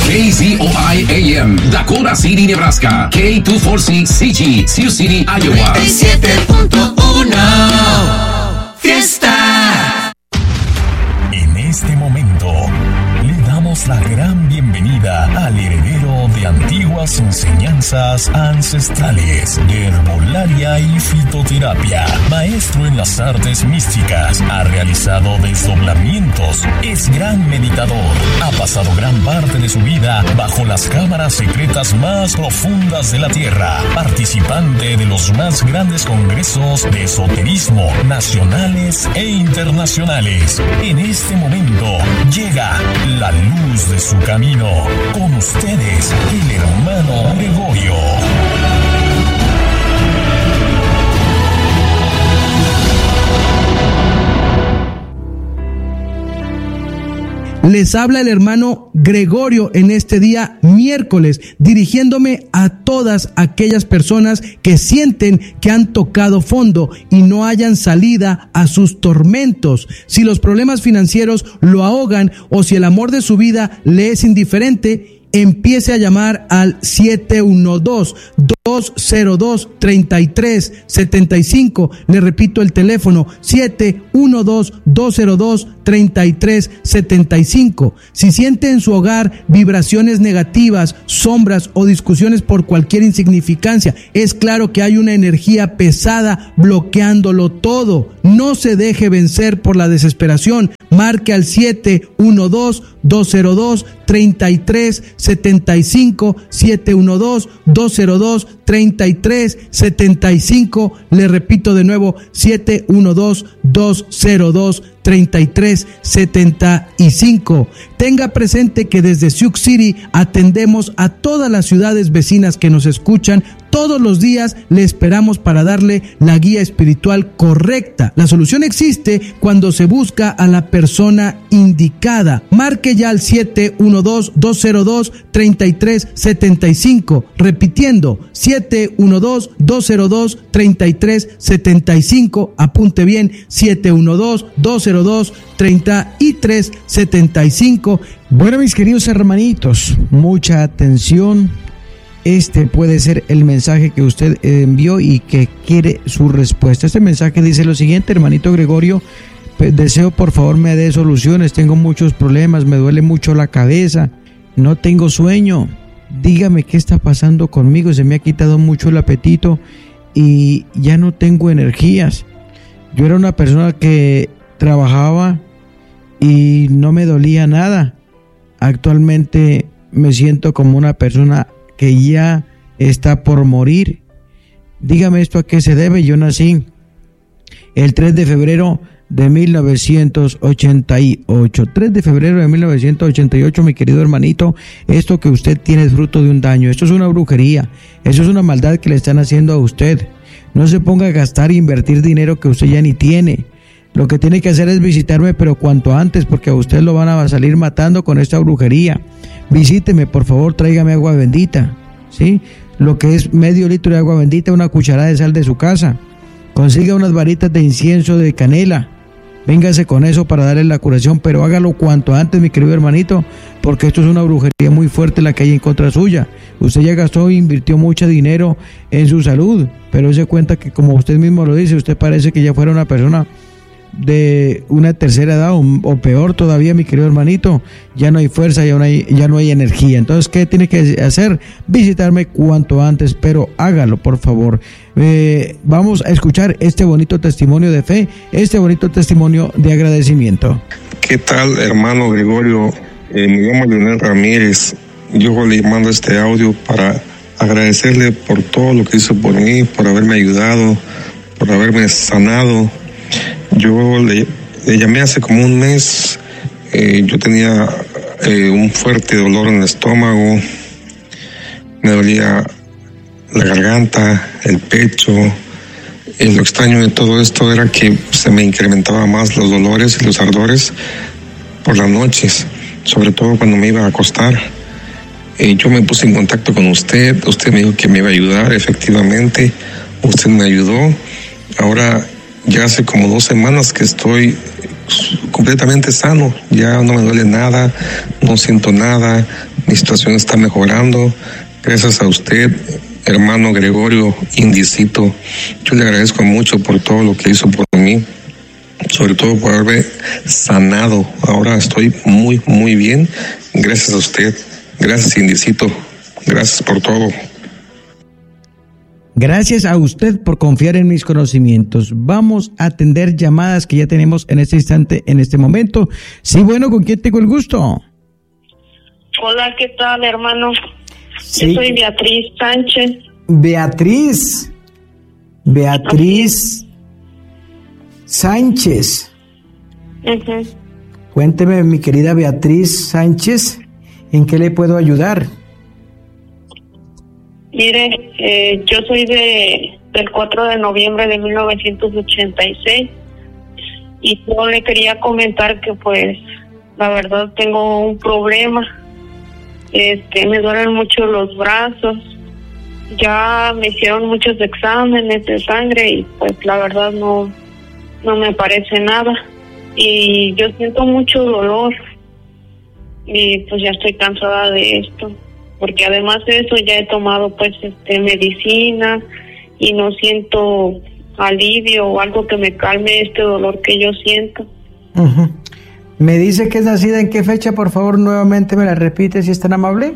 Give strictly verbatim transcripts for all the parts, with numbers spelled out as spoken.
K Z O I A M, Dakota City, Nebraska. K doscientos cuarenta y seis C G, Sioux City, Iowa. noventa y siete punto uno Fiesta. En este momento le damos la gran bienvenida al heredero de antiguas enseñanzas ancestrales de herbolaria y fitoterapia, maestro en las artes místicas, ha realizado desdoblamientos, es gran meditador, ha pasado gran parte de su vida bajo las cámaras secretas más profundas de la tierra, participante de los más grandes congresos de esoterismo nacionales e internacionales. En este momento llega la luz de su camino. Con ustedes, el hermano Gregorio. Les habla el hermano Gregorio en este día miércoles, dirigiéndome a todas aquellas personas que sienten que han tocado fondo y no hayan salida a sus tormentos. Si los problemas financieros lo ahogan o si el amor de su vida le es indiferente, empiece a llamar al siete uno dos, dos cero dos, tres tres siete cinco. Le repito el teléfono, siete uno dos, dos cero dos, tres tres siete cinco. Si siente en su hogar vibraciones negativas, sombras o discusiones por cualquier insignificancia, es claro que hay una energía pesada bloqueándolo todo. No se deje vencer por la desesperación. Marque al siete uno dos, dos cero dos, tres tres siete cinco, siete uno dos, dos cero dos, tres tres siete cinco. Le repito de nuevo, siete uno dos, dos cero dos, tres tres siete cinco. Tenga presente que desde Sioux City atendemos a todas las ciudades vecinas que nos escuchan. Todos los días le esperamos para darle la guía espiritual correcta. La solución existe cuando se busca a la persona indicada. Marque ya al siete uno dos, dos cero dos, tres tres siete cinco. Repitiendo, siete uno dos, dos cero dos, tres tres siete cinco. Apunte bien, siete uno dos, dos cero dos, tres tres siete cinco. Bueno, mis queridos hermanitos, mucha atención. Este puede ser el mensaje que usted envió y que quiere su respuesta. Este mensaje dice lo siguiente: hermanito Gregorio, deseo por favor me dé soluciones. Tengo muchos problemas, me duele mucho la cabeza, no tengo sueño. Dígame qué está pasando conmigo. Se me ha quitado mucho el apetito y ya no tengo energías. Yo era una persona que trabajaba y no me dolía nada. Actualmente me siento como una persona que ya está por morir. Dígame esto a qué se debe. Yo nací el tres de febrero de mil novecientos ochenta y ocho. tres de febrero de mil novecientos ochenta y ocho, mi querido hermanito. Esto que usted tiene es fruto de un daño. Esto es una brujería. Eso es una maldad que le están haciendo a usted. No se ponga a gastar e invertir dinero que usted ya ni tiene. Lo que tiene que hacer es visitarme, pero cuanto antes, porque a usted lo van a salir matando con esta brujería. Visíteme, por favor, tráigame agua bendita, ¿sí? Lo que es medio litro de agua bendita, una cucharada de sal de su casa. Consiga unas varitas de incienso de canela. Véngase con eso para darle la curación, pero hágalo cuanto antes, mi querido hermanito, porque esto es una brujería muy fuerte la que hay en contra suya. Usted ya gastó e invirtió mucho dinero en su salud, pero se cuenta que, como usted mismo lo dice, usted parece que ya fuera una persona de una tercera edad o, o peor todavía, mi querido hermanito. Ya no hay fuerza, ya no hay, ya no hay energía. Entonces, ¿qué tiene que hacer? Visitarme cuanto antes, pero hágalo, por favor. Eh, vamos a escuchar este bonito testimonio de fe, este bonito testimonio de agradecimiento. ¿Qué tal, hermano Gregorio? Eh, me llamo Leonel Ramírez. Yo le mando este audio para agradecerle por todo lo que hizo por mí, por haberme ayudado, por haberme sanado. Yo le, le llamé hace como un mes. Eh, yo tenía eh, un fuerte dolor en el estómago, me dolía la garganta, el pecho. Y lo extraño de todo esto era que se me incrementaba más los dolores y los ardores por las noches, sobre todo cuando me iba a acostar. Eh, yo me puse en contacto con usted, usted me dijo que me iba a ayudar, efectivamente, usted me ayudó. Ahora ya hace como dos semanas que estoy completamente sano, ya no me duele nada, no siento nada, mi situación está mejorando, gracias a usted, hermano Gregorio Indicito. Yo le agradezco mucho por todo lo que hizo por mí, sobre todo por haberme sanado. Ahora estoy muy, muy bien, gracias a usted, gracias Indicito, gracias por todo. Gracias a usted por confiar en mis conocimientos. Vamos a atender llamadas que ya tenemos en este instante, en este momento. Sí, bueno, ¿con quién tengo el gusto? Hola, ¿qué tal, hermano? Sí. Yo soy Beatriz Sánchez. Beatriz. Beatriz Sánchez. Uh-huh. Cuénteme, mi querida Beatriz Sánchez, ¿en qué le puedo ayudar? Mire, eh, yo soy de del cuatro de noviembre de mil novecientos ochenta y seis y yo le quería comentar que pues la verdad tengo un problema. Este, me duelen mucho los brazos. Ya me hicieron muchos exámenes de sangre y pues la verdad no no me parece nada y yo siento mucho dolor y pues ya estoy cansada de esto. Porque además de eso ya he tomado pues este medicina y no siento alivio o algo que me calme este dolor que yo siento. Uh-huh. ¿Me dice que es nacida en qué fecha? Por favor, nuevamente me la repite si es tan amable.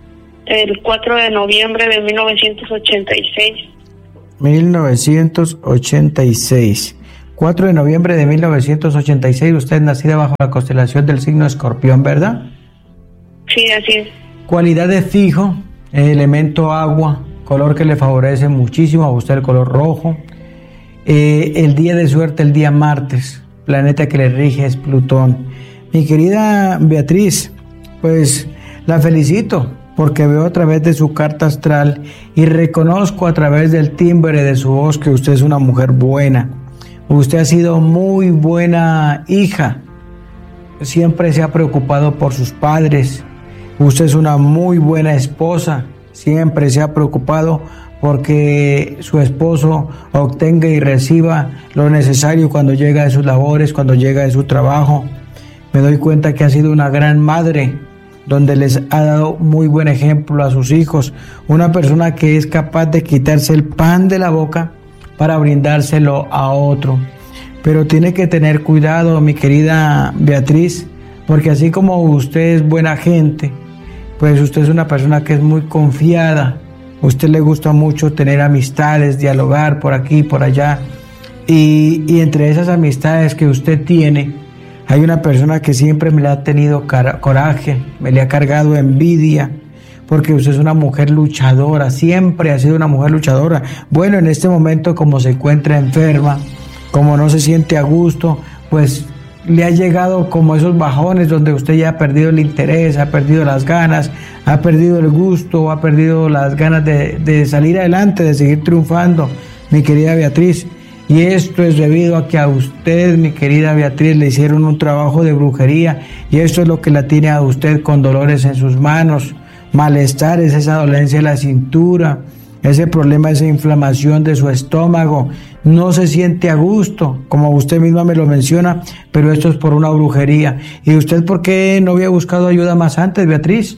El cuatro de noviembre de mil novecientos ochenta y seis. mil novecientos ochenta y seis. cuatro de noviembre de mil novecientos ochenta y seis. Usted es nacida bajo la constelación del signo Escorpión, ¿verdad? Sí, así es. Cualidad de fijo, elemento agua, color que le favorece muchísimo a usted, el color rojo. Eh, el día de suerte, el día martes, planeta que le rige es Plutón. Mi querida Beatriz, pues la felicito porque veo a través de su carta astral y reconozco a través del timbre de su voz que usted es una mujer buena. Usted ha sido muy buena hija, siempre se ha preocupado por sus padres. Usted es una muy buena esposa, siempre se ha preocupado porque su esposo obtenga y reciba lo necesario cuando llega de sus labores, cuando llega de su trabajo. Me doy cuenta que ha sido una gran madre, donde les ha dado muy buen ejemplo a sus hijos, una persona que es capaz de quitarse el pan de la boca para brindárselo a otro. Pero tiene que tener cuidado, mi querida Beatriz, porque así como usted es buena gente, pues usted es una persona que es muy confiada, usted le gusta mucho tener amistades, dialogar por aquí, por allá, y, y entre esas amistades que usted tiene, hay una persona que siempre me le ha tenido car- coraje, me le ha cargado envidia, porque usted es una mujer luchadora, siempre ha sido una mujer luchadora. Bueno, en este momento como se encuentra enferma, como no se siente a gusto, pues le ha llegado como esos bajones donde usted ya ha perdido el interés, ha perdido las ganas, ha perdido el gusto, ha perdido las ganas de, de salir adelante, de seguir triunfando, mi querida Beatriz. Y esto es debido a que a usted, mi querida Beatriz, le hicieron un trabajo de brujería y esto es lo que la tiene a usted con dolores en sus manos, malestares, esa dolencia de la cintura, ese problema, esa inflamación de su estómago. No se siente a gusto, como usted misma me lo menciona, pero esto es por una brujería. ¿Y usted por qué no había buscado ayuda más antes, Beatriz?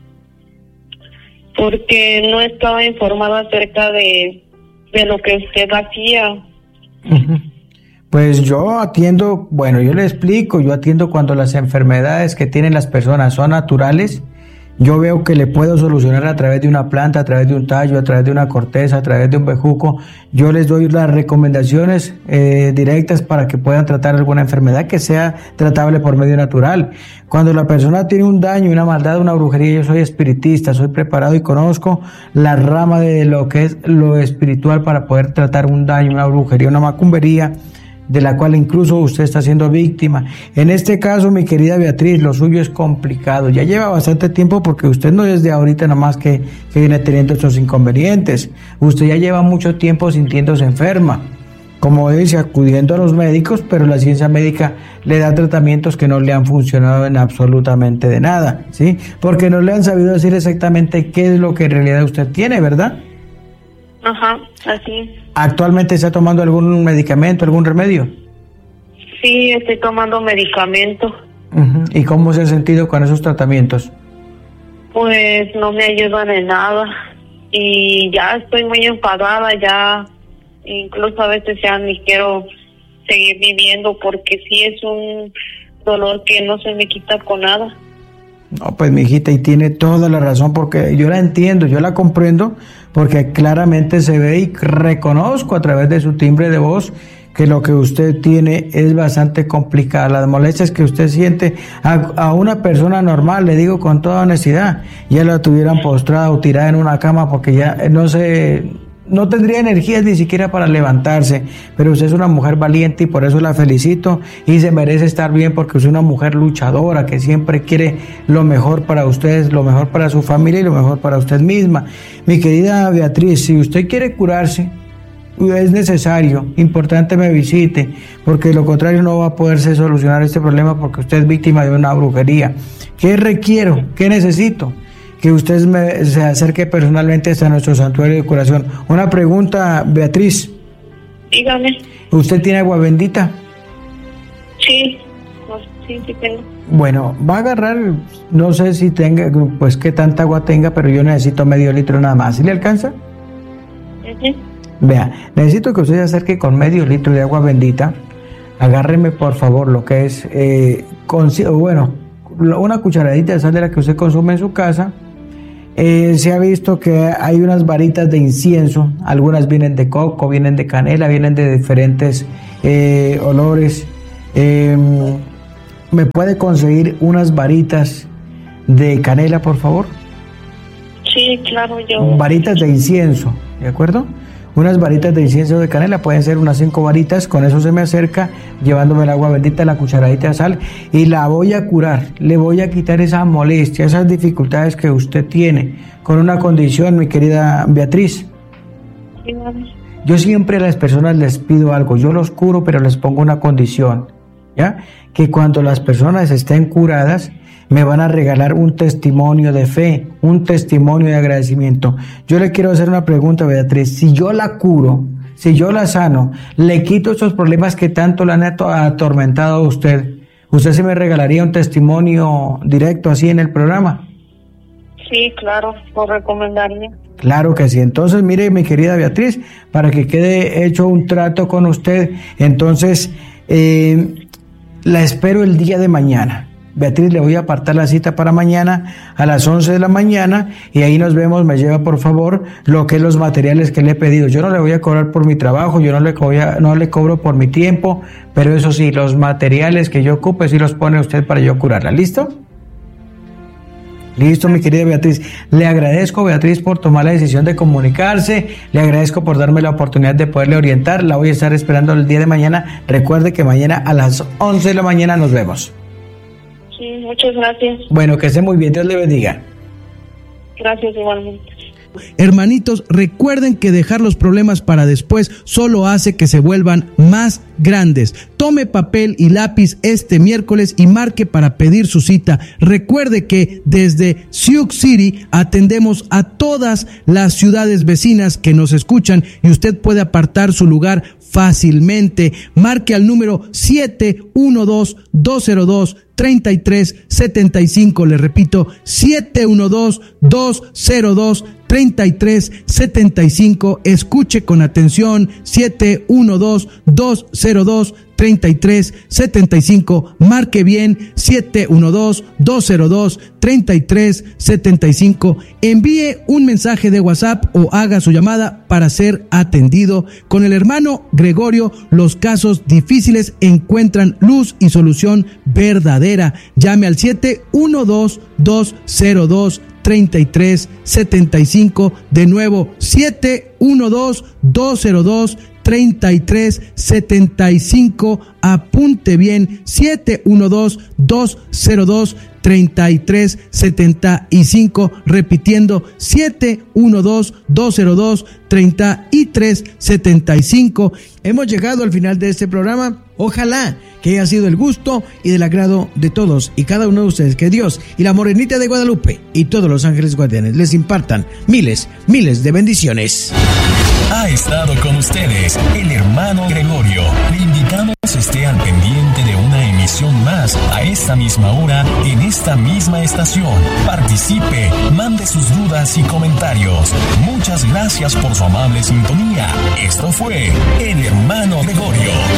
Porque no estaba informada acerca de, de lo que usted hacía. Pues yo atiendo, bueno, yo le explico, yo atiendo cuando las enfermedades que tienen las personas son naturales. Yo veo que le puedo solucionar a través de una planta, a través de un tallo, a través de una corteza, a través de un bejuco. Yo les doy las recomendaciones eh, directas para que puedan tratar alguna enfermedad que sea tratable por medio natural. Cuando la persona tiene un daño, una maldad, una brujería, yo soy espiritista, soy preparado y conozco la rama de lo que es lo espiritual para poder tratar un daño, una brujería, una macumbería, de la cual incluso usted está siendo víctima. En este caso, mi querida Beatriz, lo suyo es complicado. Ya lleva bastante tiempo porque usted no es de ahorita nomás que, que viene teniendo estos inconvenientes. Usted ya lleva mucho tiempo sintiéndose enferma, como dice, acudiendo a los médicos, pero la ciencia médica le da tratamientos que no le han funcionado en absolutamente de nada, ¿sí? Porque no le han sabido decir exactamente qué es lo que en realidad usted tiene, ¿verdad? Ajá, así. ¿Actualmente está tomando algún medicamento, algún remedio? Sí, estoy tomando medicamento. Uh-huh. ¿Y cómo se ha sentido con esos tratamientos? Pues no me ayudan en nada y ya estoy muy enfadada, ya incluso a veces ya ni quiero seguir viviendo porque sí es un dolor que no se me quita con nada. No, pues mi hijita, y tiene toda la razón, porque yo la entiendo, yo la comprendo, porque claramente se ve y reconozco a través de su timbre de voz que lo que usted tiene es bastante complicado. Las molestias que usted siente a, a una persona normal, le digo con toda honestidad, ya la tuvieran postrada o tirada en una cama porque ya no se... no tendría energías ni siquiera para levantarse, pero usted es una mujer valiente y por eso la felicito y se merece estar bien porque es una mujer luchadora que siempre quiere lo mejor para ustedes, lo mejor para su familia y lo mejor para usted misma. Mi querida Beatriz, si usted quiere curarse, es necesario, importante me visite, porque de lo contrario no va a poderse solucionar este problema porque usted es víctima de una brujería. ¿Qué requiero? ¿Qué necesito? Que usted me, se acerque personalmente hasta nuestro santuario de curación. Una pregunta, Beatriz. Dígame. ¿Usted tiene agua bendita? Sí, pues, sí, sí tengo. Bueno, va a agarrar, no sé si tenga, pues qué tanta agua tenga, pero yo necesito medio litro nada más. ¿Sí le alcanza? Uh-huh. Vea, necesito que usted se acerque con medio litro de agua bendita. Agárreme por favor lo que es, eh, con, bueno, una cucharadita de sal de la que usted consume en su casa. Eh, se ha visto que hay unas varitas de incienso, algunas vienen de coco, vienen de canela, vienen de diferentes eh, olores. Eh, ¿Me puede conseguir unas varitas de canela, por favor? Sí, claro, yo... Varitas de incienso, ¿de acuerdo? Unas varitas de incienso de canela, pueden ser unas cinco varitas, con eso se me acerca, llevándome el agua bendita, la cucharadita de sal, y la voy a curar, le voy a quitar esa molestia, esas dificultades que usted tiene, con una condición, mi querida Beatriz. Sí, vale. Yo siempre a las personas les pido algo, yo los curo, pero les pongo una condición, ¿ya? Que cuando las personas estén curadas, me van a regalar un testimonio de fe, un testimonio de agradecimiento. Yo le quiero hacer una pregunta, Beatriz. Si yo la curo, si yo la sano, le quito esos problemas que tanto le han atormentado a usted, ¿usted se me regalaría un testimonio directo así en el programa? Sí, claro, por recomendarme. Claro que sí. Entonces, mire, mi querida Beatriz, para que quede hecho un trato con usted, entonces, eh, la espero el día de mañana. Beatriz, le voy a apartar la cita para mañana a las once de la mañana y ahí nos vemos. Me lleva por favor lo que es los materiales que le he pedido. Yo no le voy a cobrar por mi trabajo, yo no le, voy a, no le cobro por mi tiempo, pero eso sí, los materiales que yo ocupe sí los pone usted para yo curarla. ¿Listo? Listo, mi querida Beatriz. Le agradezco, Beatriz, por tomar la decisión de comunicarse. Le agradezco por darme la oportunidad de poderle orientar. La voy a estar esperando el día de mañana. Recuerde que mañana a las once de la mañana nos vemos. Sí, muchas gracias. Bueno, que esté muy bien, Dios le bendiga. Gracias igualmente. Hermanitos, recuerden que dejar los problemas para después solo hace que se vuelvan más grandes. Tome papel y lápiz este miércoles y marque para pedir su cita. Recuerde que desde Sioux City atendemos a todas las ciudades vecinas que nos escuchan y usted puede apartar su lugar fácilmente. Marque al número siete uno dos, dos cero dos, tres tres siete cinco. Le repito, siete uno dos, dos cero dos, tres tres siete cinco. Escuche con atención, siete uno dos, dos cero dos, tres tres siete cinco. Marque bien, siete uno dos, dos cero dos, tres tres siete cinco. Envíe un mensaje de WhatsApp o haga su llamada para ser atendido. Con el hermano Gregorio, los casos difíciles encuentran luz y solución verdadera. Llame al siete uno dos, dos cero dos, tres tres siete cinco. De nuevo, siete uno dos, dos cero dos, tres tres siete cinco. Apunte bien, siete uno dos, dos cero dos, tres tres siete cinco. Repitiendo, siete uno dos, dos cero dos, tres tres siete cinco. Hemos llegado al final de este programa. Ojalá que haya sido el gusto y del agrado de todos y cada uno de ustedes. Que Dios y la Morenita de Guadalupe y todos los ángeles guardianes les impartan miles, miles de bendiciones. Ha estado con ustedes el hermano Gregorio. Le invitamos a esté al pendiente de una emisión más a esta misma hora en esta misma estación. Participe, mande sus dudas y comentarios. Muchas gracias por su amable sintonía. Esto fue el hermano Gregorio.